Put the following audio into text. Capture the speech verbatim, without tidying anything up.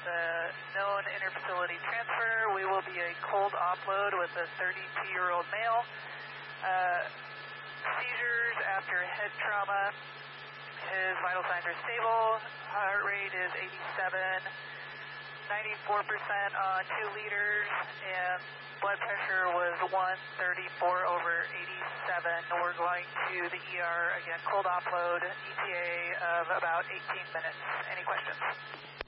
the known interfacility transfer. We will be a cold offload with a thirty-two-year-old male. Uh, seizures after head trauma. His vital signs are stable. Heart rate is eighty-seven. ninety-four percent on two liters, and blood pressure was one thirty-four over eighty-seven. We're going to the E R, again, cold offload, E T A of about eighteen minutes. Any questions?